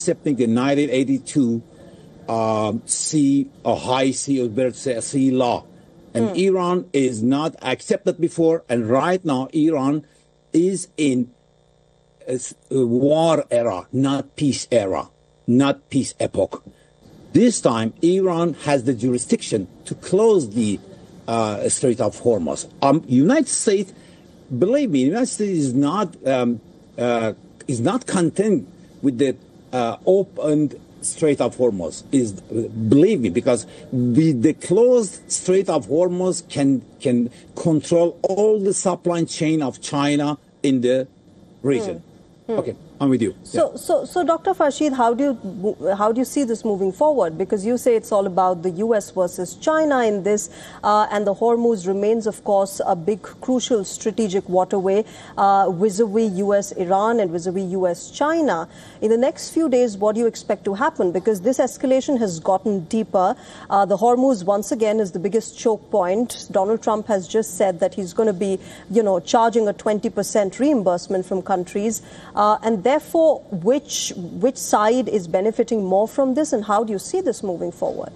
accepting the 1982 high sea, or better to say a sea law. And Iran is not accepted before, and right now Iran is in a war era, not peace era, not peace epoch. This time, Iran has the jurisdiction to close the Strait of Hormuz. United States, believe me, United States is not content with the open Strait of Hormuz. Believe me, because the closed Strait of Hormuz can control all the supply chain of China in the region. Okay, I'm with you. So Dr. Farshid, how do you see this moving forward? Because you say it's all about the U.S. versus China in this, and the Hormuz remains, of course, a big, crucial strategic waterway vis-a-vis U.S.-Iran and vis-a-vis U.S.-China. In the next few days, what do you expect to happen? Because this escalation has gotten deeper. The Hormuz, once again, is the biggest choke point. Donald Trump has just said that he's going to be, charging a 20% reimbursement from countries. And therefore, which side is benefiting more from this, and how do you see this moving forward?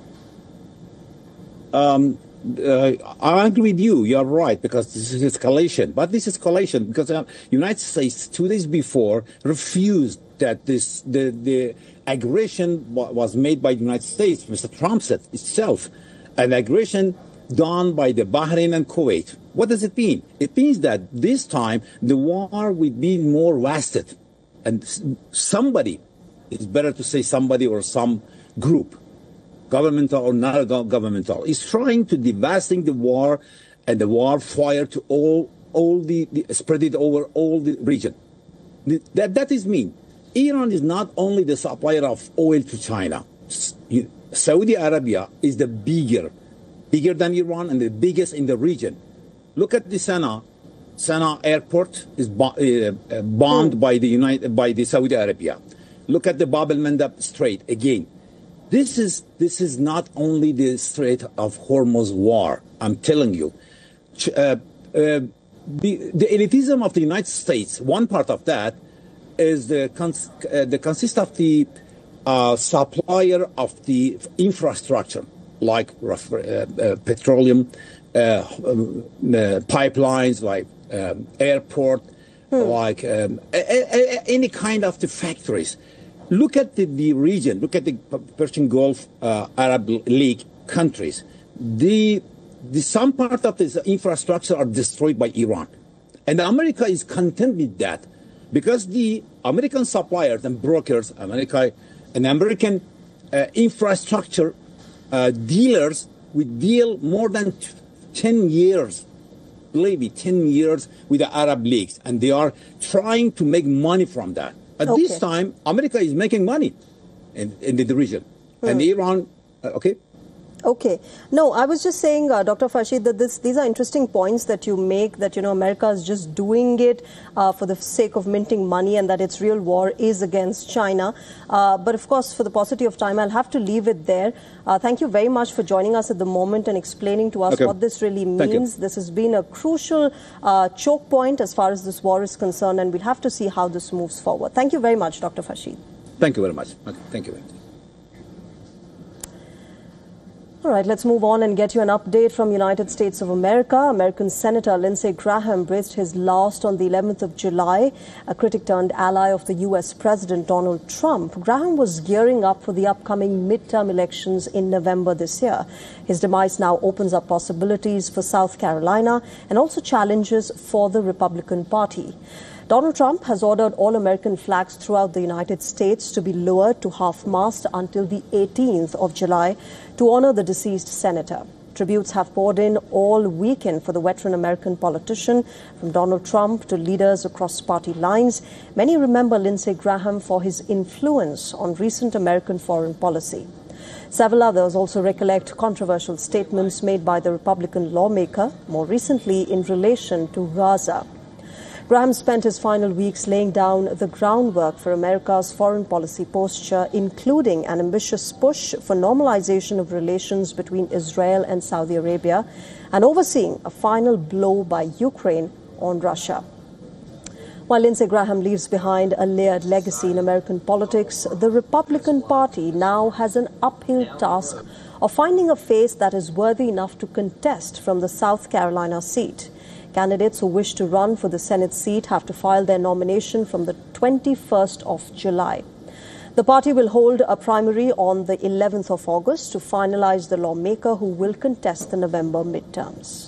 I agree with you. You're right, because this is escalation. But this escalation, because the United States 2 days before refused that the aggression was made by the United States. Mr. Trump said itself, an aggression done by the Bahrain and Kuwait. What does it mean? It means that this time the war will be more wasted. And somebody, it's better to say somebody or some group, governmental or not governmental, is trying to devastate the war and the war fire to all spread it over all the region. That is mean. Iran is not only the supplier of oil to China. Saudi Arabia is the bigger than Iran and the biggest in the region. Look at the Sana'a airport is bombed by the Saudi Arabia. Look at the Bab el-Mandab Strait again. This is not only the Strait of Hormuz war. I'm telling you, the elitism of the United States. One part of that is the consist of the supplier of the infrastructure, like petroleum pipelines, like airport, like any kind of the factories. Look at the region. Look at the Persian Gulf, Arab League countries. Some part of this infrastructure are destroyed by Iran, and America is content with that, because the American suppliers and brokers, American infrastructure dealers, would deal more than 10 years. Believe me, 10 years with the Arab leagues, and they are trying to make money from that. At this time, America is making money in the region, and Iran, okay? Okay. No, I was just saying, Dr. Farshid, that these are interesting points that you make, that, America is just doing it for the sake of minting money, and that its real war is against China. But of course, for the paucity of time, I'll have to leave it there. Thank you very much for joining us at the moment and explaining to us what this really means. This has been a crucial choke point as far as this war is concerned, and we'll have to see how this moves forward. Thank you very much, Dr. Farshid. Thank you very much. Okay, thank you very much. All right, let's move on and get you an update from United States of America. American Senator Lindsey Graham breathed his last on the 11th of July, a critic turned ally of the U.S. President Donald Trump. Graham was gearing up for the upcoming midterm elections in November this year. His demise now opens up possibilities for South Carolina and also challenges for the Republican Party. Donald Trump has ordered all American flags throughout the United States to be lowered to half-mast until the 18th of July to honor the deceased senator. Tributes have poured in all weekend for the veteran American politician, from Donald Trump to leaders across party lines. Many remember Lindsey Graham for his influence on recent American foreign policy. Several others also recollect controversial statements made by the Republican lawmaker, more recently in relation to Gaza. Graham spent his final weeks laying down the groundwork for America's foreign policy posture, including an ambitious push for normalization of relations between Israel and Saudi Arabia, and overseeing a final blow by Ukraine on Russia. While Lindsey Graham leaves behind a layered legacy in American politics, the Republican Party now has an uphill task of finding a face that is worthy enough to contest from the South Carolina seat. Candidates who wish to run for the Senate seat have to file their nomination from the 21st of July. The party will hold a primary on the 11th of August to finalize the lawmaker who will contest the November midterms.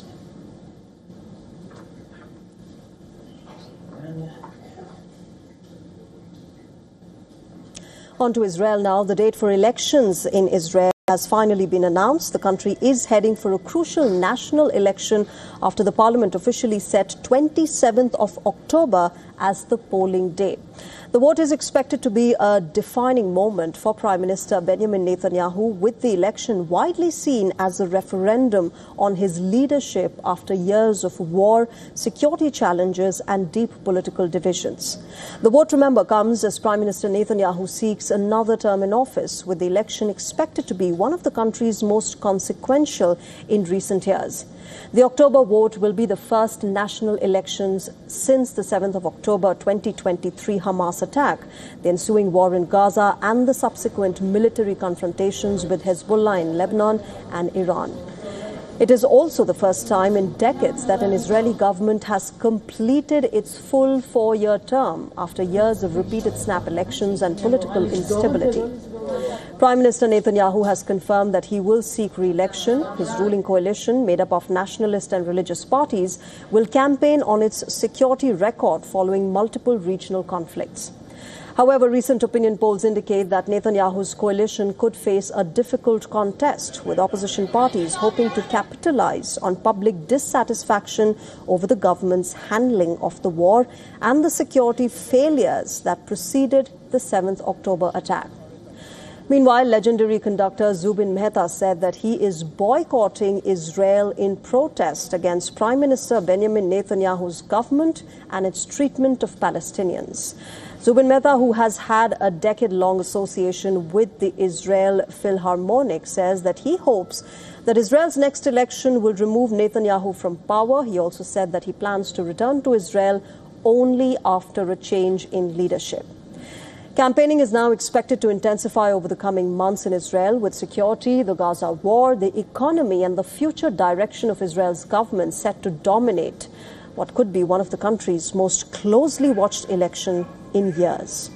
On to Israel now. The date for elections in Israel has finally been announced. The country is heading for a crucial national election after the parliament officially set 27th of October as the polling day. The vote is expected to be a defining moment for Prime Minister Benjamin Netanyahu, with the election widely seen as a referendum on his leadership after years of war, security challenges and deep political divisions. The vote, remember, comes as Prime Minister Netanyahu seeks another term in office, with the election expected to be one of the country's most consequential in recent years. The October vote will be the first national elections since the 7th of October 2023 Hamas attack, the ensuing war in Gaza and the subsequent military confrontations with Hezbollah in Lebanon and Iran. It is also the first time in decades that an Israeli government has completed its full 4-year term after years of repeated snap elections and political instability. Prime Minister Netanyahu has confirmed that he will seek re-election. His ruling coalition, made up of nationalist and religious parties, will campaign on its security record following multiple regional conflicts. However, recent opinion polls indicate that Netanyahu's coalition could face a difficult contest, with opposition parties hoping to capitalize on public dissatisfaction over the government's handling of the war and the security failures that preceded the 7th October attack. Meanwhile, legendary conductor Zubin Mehta said that he is boycotting Israel in protest against Prime Minister Benjamin Netanyahu's government and its treatment of Palestinians. Zubin Mehta, who has had a decade-long association with the Israel Philharmonic, says that he hopes that Israel's next election will remove Netanyahu from power. He also said that he plans to return to Israel only after a change in leadership. Campaigning is now expected to intensify over the coming months in Israel, with security, the Gaza war, the economy and the future direction of Israel's government set to dominate what could be one of the country's most closely watched election in years.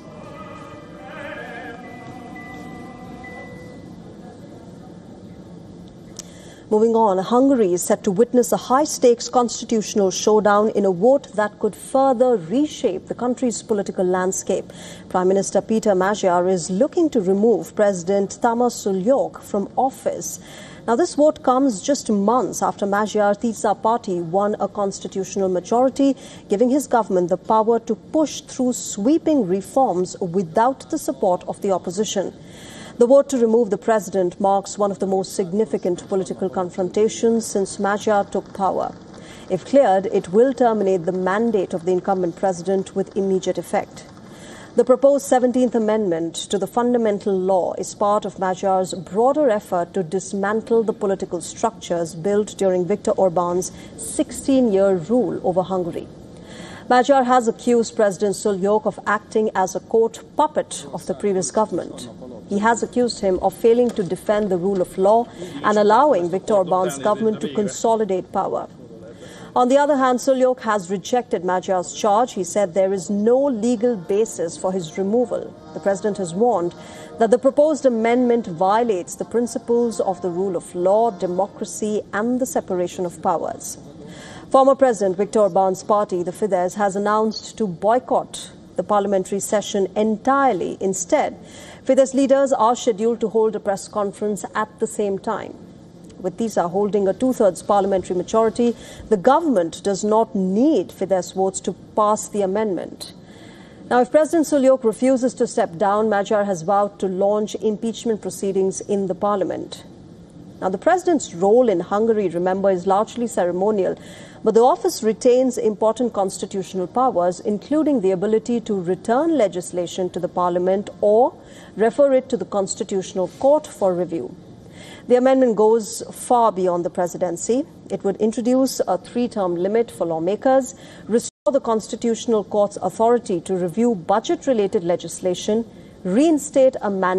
Moving on, Hungary is set to witness a high-stakes constitutional showdown in a vote that could further reshape the country's political landscape. Prime Minister Peter Magyar is looking to remove President Tamás Suljók from office. Now, this vote comes just months after Magyar Tisza party won a constitutional majority, giving his government the power to push through sweeping reforms without the support of the opposition. The vote to remove the president marks one of the most significant political confrontations since Magyar took power. If cleared, it will terminate the mandate of the incumbent president with immediate effect. The proposed 17th Amendment to the fundamental law is part of Magyar's broader effort to dismantle the political structures built during Viktor Orbán's 16-year rule over Hungary. Magyar has accused President Suljók of acting as a court puppet of the previous government. He has accused him of failing to defend the rule of law and allowing Viktor Orbán's government to consolidate power. On the other hand, Suljók has rejected Magyar's charge. He said there is no legal basis for his removal. The president has warned that the proposed amendment violates the principles of the rule of law, democracy and the separation of powers. Former President Viktor Orbán's party, the Fidesz, has announced to boycott the parliamentary session entirely. Instead, Fidesz leaders are scheduled to hold a press conference at the same time. With Tisza holding a two-thirds parliamentary majority, the government does not need Fidesz votes to pass the amendment. Now, if President Suljók refuses to step down, Magyar has vowed to launch impeachment proceedings in the parliament. Now, the president's role in Hungary, remember, is largely ceremonial, but the office retains important constitutional powers, including the ability to return legislation to the parliament or refer it to the Constitutional Court for review. The amendment goes far beyond the presidency. It would introduce a 3-term limit for lawmakers, the Constitutional Court's authority to review budget-related legislation, reinstate a mandate